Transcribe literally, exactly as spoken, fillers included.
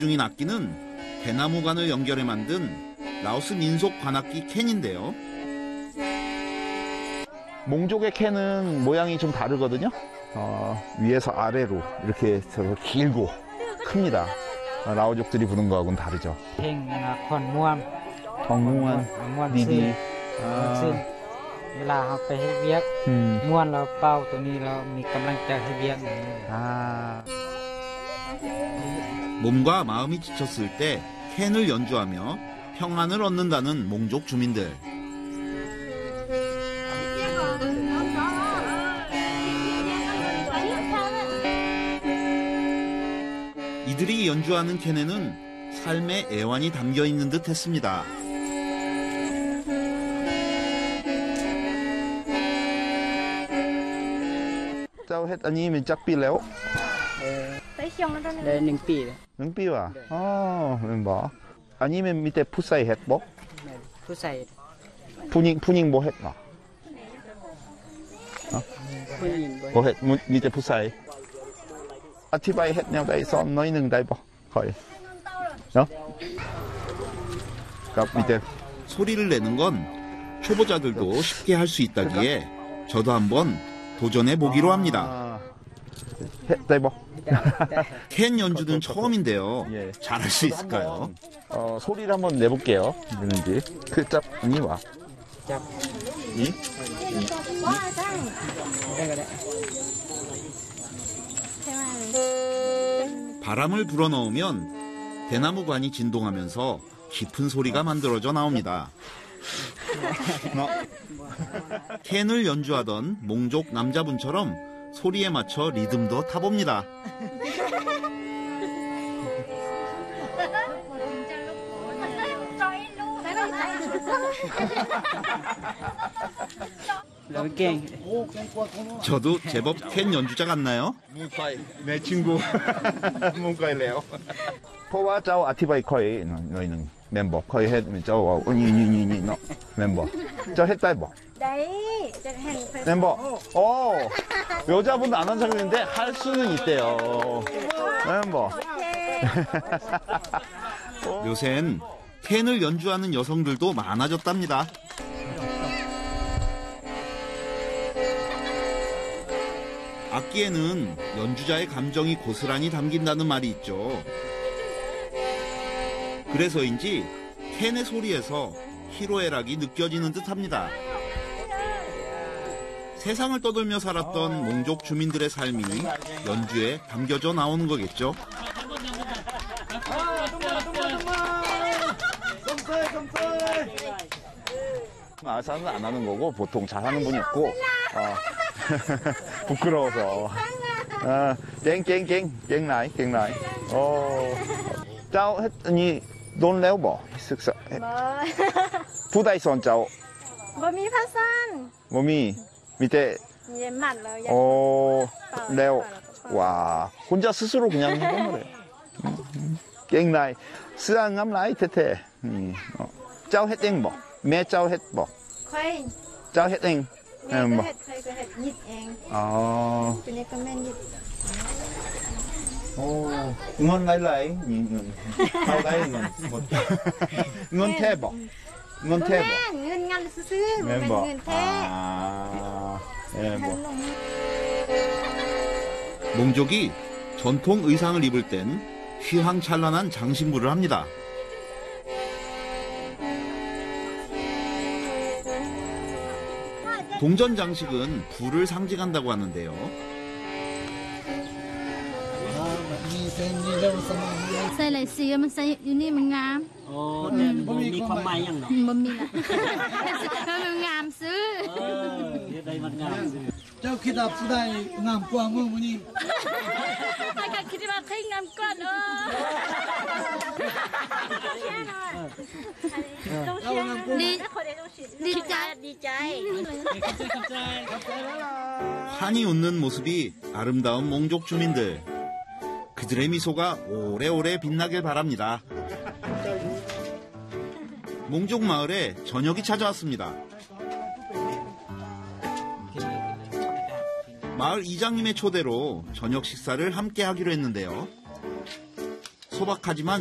중인 악기는 대나무관을 연결해 만든 라오스 민속 관악기 캔인데요. 몽족의 캔은 모양이 좀 다르거든요. 어, 위에서 아래로 이렇게 길고 큽니다. 라오족들이 부는 거하고는 다르죠. 팽,권,무엄. 정무원, 디디. 아. เวลาเราไปให้เวียกม้วนเราเป่าตัวนี้เรามีกำลังใจให้เวียก 아. 몸과 마음이 지쳤을 때 캔을 연주하며 평안을 얻는다는 몽족 주민들. 이들이 연주하는 캔에는 삶의 애환이 담겨 있는 듯 했습니다. 저 했 아니 몇 짝ปีแล้วได้หนึ่งปีหนึ่งปีว่ะอ๋อเป็นบ่อันนี้มันมีแต่ผู้ใส่เฮ็ดบ่ผู้ใส่ผู้หญิงผู้หญิงบ่เฮ็ดบ่ผู้หญิงบ่เฮ็ดมีแต่ผู้ใส่อธิบายเฮ็ดแนวใดสอนหน่อยหนึงได้บ่ค่อยเนาะกับมีแต่ 소리를 내는 건 초보자들도 쉽게 할 수 있다기에 저도 한번 도전해 보기로 합니다. 캔 연주는 처음인데요. 잘할 수 있을까요? 어, 소리를 한번 내볼게요. 되는지. 그 짭, 니 와. 짭. 이? 이? 바람을 불어넣으면 대나무관이 진동하면서 깊은 소리가 만들어져 나옵니다. 캔을 연주하던 몽족 남자분처럼 소리에 맞춰 리듬도 타봅니다. 저도 제법 캔 연주자 같나요? 내 친구 뭔가이래요. เพราะว่าเจ้าอธิบายค่อยหน่อยหนึ่งแม่นบอกค่อยเฮ็ดเจ้าว่านี่นี่นี่นี่เนาะแม่นบอกเจ้าเฮ็ดได้บ่ได้จะแห่งแม่นบอก오 여자분도 안 한다는데 할 수는 있대요.แม่นบอก 요샌 캔을 연주하는 여성들도 많아졌답니다. 악기에는 연주자의 감정이 고스란히 담긴다는 말이 있죠. 그래서인지 캔의 소리에서 희로애락이 느껴지는 듯합니다. 세상을 떠돌며 살았던 몽족 주민들의 삶이 연주에 담겨져 나오는 거겠죠. 아사는 안 하는 거고 보통 잘하는 분이 없고 어, 부끄러워서 아, 깽깽깽 깽나이 깽나이 어, เจ้า 했더니 돈แล้วบ่ศึกษาผู้ใดสอนเจ้าบ่มีภาษาบ่มีมีแต่เรียนหมัดเลย 어, แล้ว 와, 혼자 스스로 그냥 해본 거래. 깽나이 쓰앙암라이 태태. 어. เจ้า 했 땡บ่แม่เจ้า 했บ่ค่อยเจ้า 했 땡แม่ก็เฮ็ดค่อยก็เฮ็ดยิดเองอ๋อตัวนี้ก็แม่นยิดโอ้เงินหลายๆนี่เงินเอาได้เงินหมดเงินแท้บ่เงินแท้บ่เงินงานซื่อๆบ่แม่นเงินแท้อ่าเออบ่ 몽족이 전통 의상을 입을 땐 휘황찬란한 장신구를 합니다. 동전 장식은 불을 상징한다고 하는데요. ใส่หลายสีมันใส่อยู่นี่มันงามอ๋อบ่มีความหมายหยังเนาะบ่มีนะมันงามซื้อเออเฮ็ดได้มันงามซื่อเจ้าคิดว่าผู้ใดงามกว่ามึงมื้อนี้ถ้าก็คิดว่าใครงามกว่าเนาะ ดีดีใจดีใจ 환히 웃는 모습이 아름다운 몽족 주민들. 그들의 미소가 오래오래 빛나길 바랍니다. 몽족 마을에 저녁이 찾아왔습니다. 마을 이장님의 초대로 저녁 식사를 함께 하기로 했는데요. 소박하지만